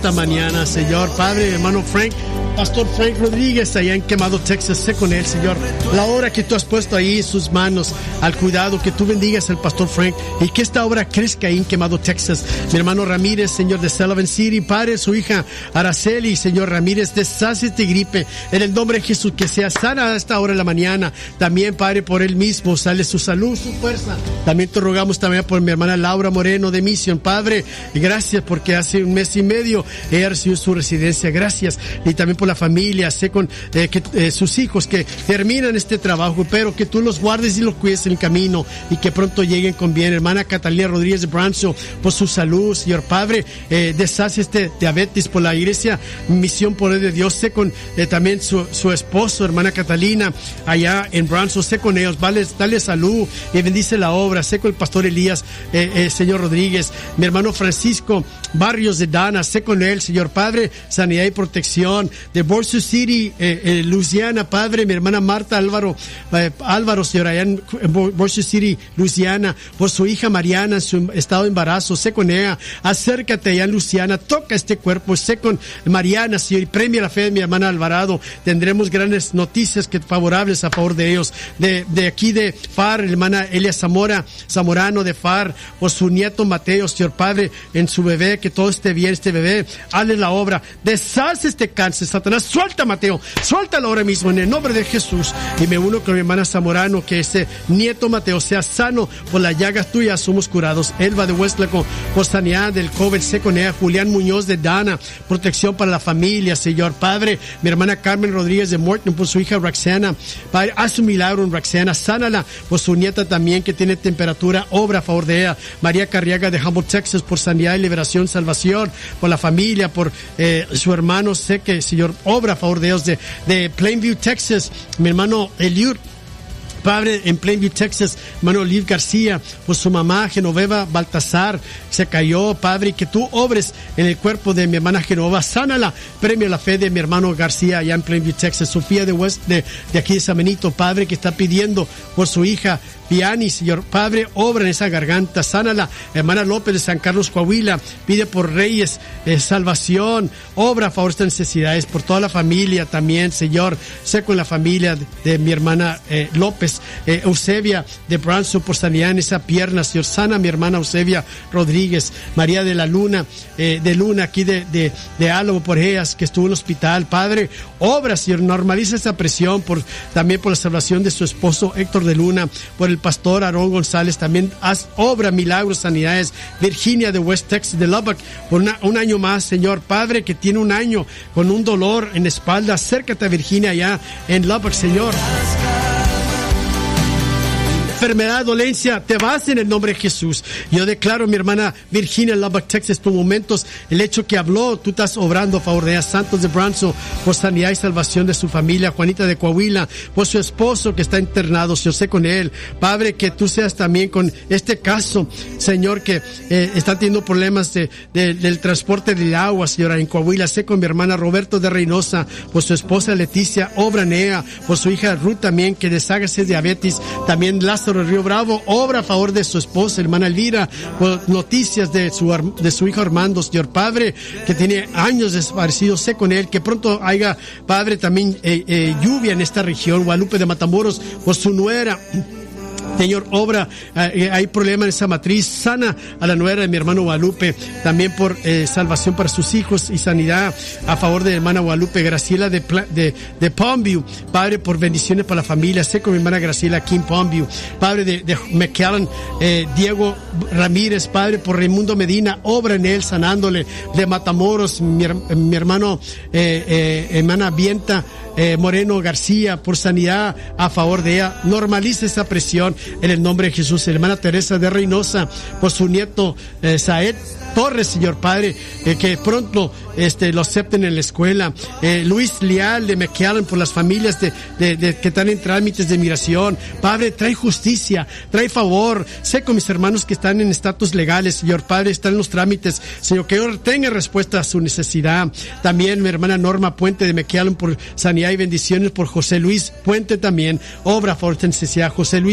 esta mañana, Señor. Padre, hermano Frank, Pastor Frank Rodríguez, allá en Quemado, Texas, sé con él, Señor. La obra que tú has puesto ahí en sus manos, al cuidado, que tú bendigas al Pastor Frank y que esta obra crezca ahí en Quemado, Texas. Mi hermano Ramírez, Señor, de Sullivan City, Padre, su hija Araceli, Señor Ramírez, deshace este gripe en el nombre de Jesús, que sea sana a esta hora de la mañana. También, Padre, por él mismo, sale su salud, su fuerza. También te rogamos también por mi hermana Laura Moreno de Mission, Padre, y gracias porque hace un mes y medio ella recibió su residencia. Gracias. Y también por la familia, sé con sus hijos que terminan este trabajo, pero que tú los guardes y los cuides en el camino y que pronto lleguen con bien. Hermana Catalina Rodríguez de Brancho, por su salud, Señor Padre, deshace este diabetes por la iglesia Misión Poder de Dios. Sé con también su esposo, hermana Catalina, allá en Brancho, sé con ellos, dale salud y bendice la obra. Sé con el pastor Elías, Señor Rodríguez, mi hermano Francisco Barrios de Dana, sé con él, Señor Padre, sanidad y protección. De Boise City, Luisiana, Padre, mi hermana Marta Álvaro, Señor, allá en Boise City, Luisiana, por su hija Mariana en su estado de embarazo, sé con ella. Acércate allá en Luisiana, toca este cuerpo, sé con Mariana, Señor, y premia la fe de mi hermana Alvarado. Tendremos grandes noticias favorables a favor de ellos. De aquí de FAR, hermana Elia Zamorano de FAR, por su nieto Mateo, Señor Padre, en su bebé, que todo esté bien, este bebé, hazle la obra, deshace este cáncer, Satanás, suelta Mateo, suéltalo ahora mismo en el nombre de Jesús. Y me uno con mi hermana Zamorano, que ese nieto Mateo sea sano, por las llagas tuyas somos curados. Elba de Westlaco, por sanidad del COVID, sé con ella. Julián Muñoz de Dana, protección para la familia, Señor Padre. Mi hermana Carmen Rodríguez de Morton, por su hija Roxana, Padre, haz un milagro en Roxana, sánala, por su nieta también que tiene temperatura, obra a favor de ella. María Carriaga de Humboldt, Texas, por sanidad y liberación, salvación, por la familia, por su hermano, sé que, Señor, obra a favor de ellos. De Plainview, Texas, mi hermano Eliud, Padre, en Plainview, Texas, hermano Liv García, por su mamá Genoveva Baltasar, se cayó, Padre, y que tú obres en el cuerpo de mi hermana Genoveva, sánala, premio la fe de mi hermano García, allá en Plainview, Texas. Sofía de aquí de San Benito, Padre, que está pidiendo por su hija Piani, Señor Padre, obra en esa garganta, sánala. Hermana López de San Carlos, Coahuila, pide por Reyes, salvación, obra a favor de estas necesidades, por toda la familia también, Señor. Sé con la familia de mi hermana López, Eusebia de Branson, por sanidad en esa pierna, Señor, sana mi hermana Eusebia Rodríguez. María de la Luna, aquí de Álamo, por ellas, que estuvo en el hospital, Padre, obra, Señor, normaliza esa presión, también por la salvación de su esposo Héctor de Luna, por el pastor Aarón González, también haz obra, milagros, sanidades. Virginia de West Texas, de Lubbock, por un año más, Señor Padre, que tiene un año con un dolor en la espalda, acércate a Virginia allá en Lubbock, Señor. Enfermedad, dolencia, te vas en el nombre de Jesús. Yo declaro, mi hermana Virginia en Lubbock, Texas, por momentos, el hecho que habló, tú estás obrando a favor de ella. Santos de Branson, por sanidad y salvación de su familia. Juanita de Coahuila, por su esposo que está internado, yo sé con él. Padre, que tú seas también con este caso, Señor, que está teniendo problemas del transporte del agua, Señora, en Coahuila. Sé con mi hermana Roberto de Reynosa, por su esposa Leticia, obra en ella, por su hija Ruth también, que deshaga ese diabetes. También Lázaro Río Bravo, obra a favor de su esposa, hermana Elvira, por noticias de su hijo Armando, Señor Padre, que tiene años desaparecido, sé con él, que pronto haya, Padre, también lluvia en esta región. Guadalupe de Matamoros, por su nuera, Señor, obra, hay problema en esa matriz, sana a la nuera de mi hermano Guadalupe, también por salvación para sus hijos y sanidad a favor de mi hermana Guadalupe. Graciela de Palmview, Padre, por bendiciones para la familia, sé con mi hermana Graciela aquí en Palmview. Padre, de McAllen, Diego Ramírez, Padre, por Raimundo Medina, obra en él, sanándole. De Matamoros, mi hermano, hermana Vienta Moreno García, por sanidad a favor de ella, normaliza esa presión en el nombre de Jesús. Hermana Teresa de Reynosa, por su nieto Saed Torres, Señor Padre, que pronto lo acepten en la escuela. Luis Leal de McAllen, por las familias que están en trámites de migración. Padre, trae justicia, trae favor. Sé con mis hermanos que están en estatus legales, Señor Padre, están en los trámites, Señor, que tenga respuesta a su necesidad. También mi hermana Norma Puente de McAllen, por sanidad y bendiciones. Por José Luis Puente también, obra a favor de necesidad. José Luis Salinas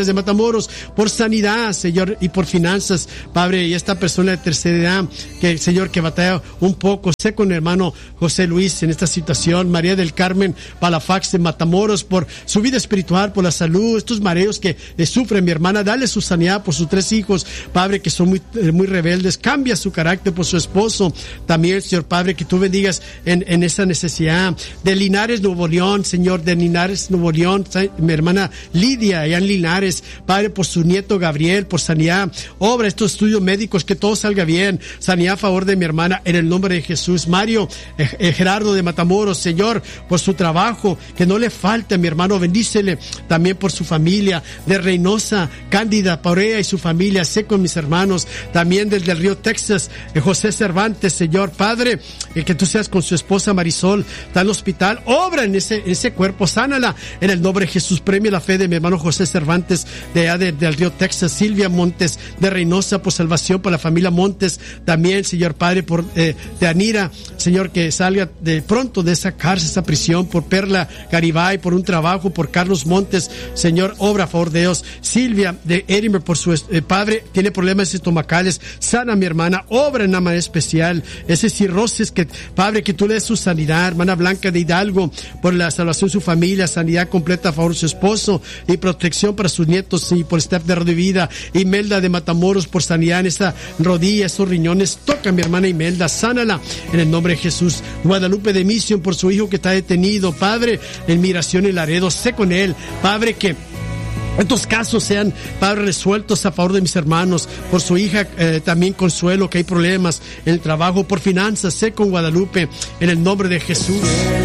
de Matamoros, por sanidad, Señor, y por finanzas, Padre, y esta persona de tercera edad, que, Señor, que batalla un poco, sé con el hermano José Luis en esta situación, María del Carmen Palafax de Matamoros, por su vida espiritual, por la salud, estos mareos que sufre mi hermana, dale su sanidad por sus 3 hijos, Padre, que son muy rebeldes, cambia su carácter por su esposo, también, Señor Padre, que tú bendigas en esa necesidad, de Linares, Nuevo León, Señor, de Linares, Nuevo León, mi hermana Lidia, allá en Linares, Padre, por su nieto Gabriel, por sanidad, obra estos estudios médicos, que todo salga bien, sanidad a favor de mi hermana, en el nombre de Jesús. Mario Gerardo de Matamoros, Señor, por su trabajo, que no le falte a mi hermano, bendícele también por su familia, de Reynosa, Cándida Porea y su familia, sé con mis hermanos, también desde el Río Texas, José Cervantes, Señor, Padre, que tú seas con su esposa Marisol, está en el hospital, obra en ese cuerpo, sánala, en el nombre de Jesús. Premia la fe de mi hermano José Cervantes, de allá del Río Texas, Silvia Montes, de Reynosa, por salvación, por la familia Montes, también, Señor Padre, por de Anira, Señor, que salga de pronto de esa cárcel, esa prisión, por Perla Garibay, por un trabajo, por Carlos Montes, Señor, obra a favor de Dios. Silvia de Edinburgh, por su padre, tiene problemas estomacales, sana a mi hermana, obra en una manera especial, ese cirrosis, que Padre, que tú le des su sanidad, hermana Blanca de Hidalgo, por la salvación de su familia, sanidad completa a favor de su esposo, y protección para sus nietos, y por Steph de Vida, Imelda de Matamoros, por sanidad en esa rodilla, esos riñones, toca a mi hermana Imelda, sánala, en el nombre de Jesús. Guadalupe de Mission, por su hijo que está detenido, Padre, en migración en Laredo, sé con él, Padre, que estos casos sean, Padre, resueltos a favor de mis hermanos, por su hija también Consuelo, que hay problemas en el trabajo, por finanzas, sé con Guadalupe, en el nombre de Jesús.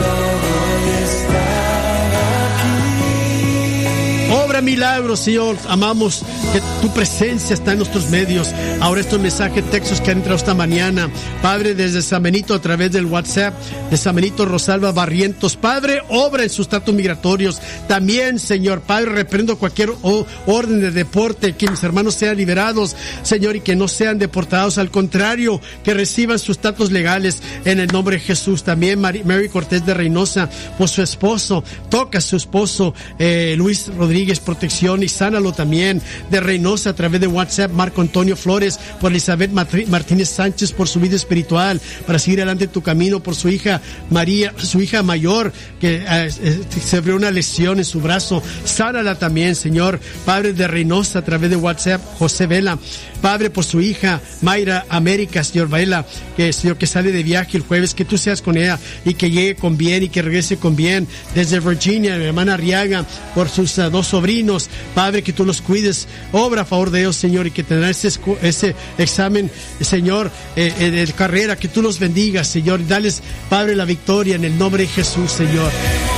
Obra milagros, Señor, amamos que tu presencia está en nuestros medios. Ahora estos mensajes, textos que han entrado esta mañana, Padre, desde San Benito a través del WhatsApp, de San Benito Rosalba Barrientos, Padre, obra en sus tratos migratorios. También, Señor, Padre, reprendo cualquier orden de deporte, que mis hermanos sean liberados, Señor, y que no sean deportados, al contrario, que reciban sus tratos legales, en el nombre de Jesús. También Mary Cortés de Reynosa, por su esposo, toca a su esposo, Luis Rodríguez, protección, y sánalo también, de Reynosa a través de WhatsApp, Marco Antonio Flores, por Elizabeth Martínez Sánchez, por su vida espiritual, para seguir adelante en tu camino, por su hija María, su hija mayor, que se abrió una lesión en su brazo, sánala también, Señor. Padre, de Reynosa a través de WhatsApp, José Vela, Padre, por su hija Mayra América, Señor Vela, que, Señor, que sale de viaje el jueves, que tú seas con ella y que llegue con bien y que regrese con bien. Desde Virginia, mi hermana Arriaga, por sus 2 sobrinos, Padre, que tú los cuides, obra a favor de ellos, Señor, y que tendrán ese examen, Señor, de carrera, que tú los bendigas, Señor, y dales, Padre, la victoria en el nombre de Jesús, Señor.